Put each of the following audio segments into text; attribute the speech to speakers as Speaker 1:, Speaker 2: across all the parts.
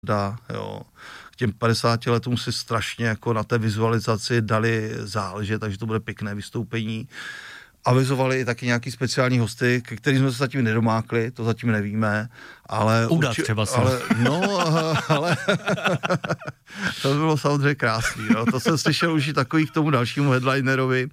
Speaker 1: jo. K těm 50 letům si strašně jako na té vizualizaci dali záležet, takže to bude pěkné vystoupení. Avizovali i taky nějaký speciální hosty, ke kterým jsme se zatím nedomákli, to zatím nevíme, ale...
Speaker 2: třeba se.
Speaker 1: Ale to by bylo samozřejmě krásný, no. To jsem slyšel už i takový k tomu dalšímu headlinerovi.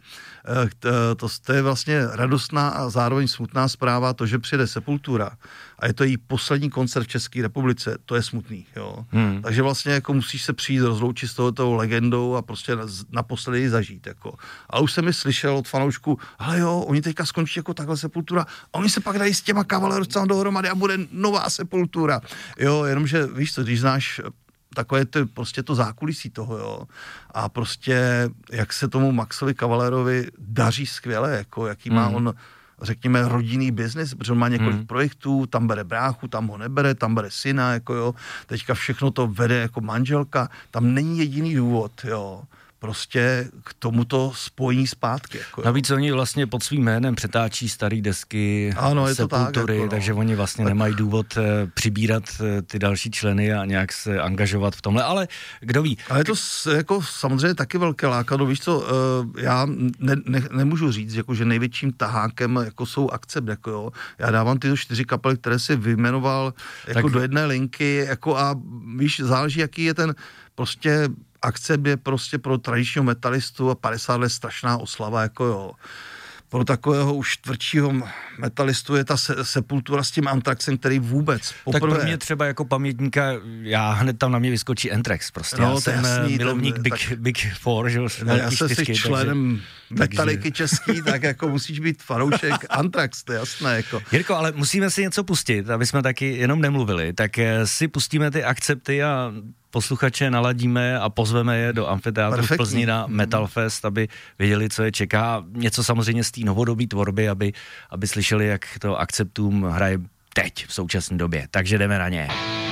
Speaker 1: To je vlastně radostná a zároveň smutná zpráva, to, že přijede Sepultura a je to její poslední koncert v České republice, to je smutný, jo. Takže vlastně jako musíš se přijít rozloučit s touto legendou a prostě naposledy ji zažít, jako. A už jsem mi slyšel od fanoušku, hele jo, oni teďka skončí jako takhle Sepultura a oni se pak dají s těma Cavalerosama dohromady a bude nová Sepultura, jo, jenomže víš co, když znáš takové to prostě to zákulisí toho, jo. A prostě, jak se tomu Maxovi Cavalerovi daří skvěle, jako jaký má on, řekněme, rodinný biznis, protože on má několik projektů, tam bere bráchu, tam ho nebere, tam bere syna, jako jo. Teďka všechno to vede jako manželka, tam není jediný důvod, jo. Prostě k tomuto spojení zpátky. Jako,
Speaker 2: navíc oni vlastně pod svým jménem přetáčí starý desky Sepultury,
Speaker 1: tak, jako,
Speaker 2: takže oni vlastně nemají důvod přibírat ty další členy a nějak se angažovat v tomhle, ale kdo ví.
Speaker 1: Ale je to jako samozřejmě taky velké lákadlo, víš co, já nemůžu říct, jako, že největším tahákem jako jsou Akcept, jako jo. Já dávám tyto 4 kapely, které si vyjmenoval jako tak do jedné linky, jako a víš, záleží, jaký je ten prostě Akcept je prostě pro tradičního metalistu a 50 let strašná oslava, jako jo. Pro takového už tvrdšího metalistu je ta Sepultura s tím Anthraxem, který vůbec poprvé...
Speaker 2: Tak pro mě třeba jako pamětníka, já hned tam na mě vyskočí Anthrax prostě.
Speaker 1: No,
Speaker 2: já jsem milovník Big Four, že jo?
Speaker 1: Já jsem si členem Metaliky český, tak jako musíš být fanoušek Anthrax, to je jasné. Jako.
Speaker 2: Jirko, ale musíme si něco pustit, aby jsme taky jenom nemluvili, tak si pustíme ty Akcepty a posluchače naladíme a pozveme je do amfiteátru v Plzni na Metal Fest, aby věděli, co je čeká. Něco samozřejmě z té novodobí tvorby, aby slyšeli, jak to Akceptum hraje teď v současné době. Takže jdeme na ně.